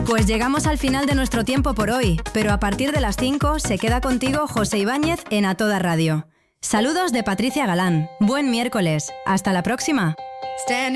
Pues llegamos al final de nuestro tiempo por hoy, pero a partir de las 5 se queda contigo José Ibáñez en A Toda Radio. Saludos de Patricia Galán. Buen miércoles. Hasta la próxima.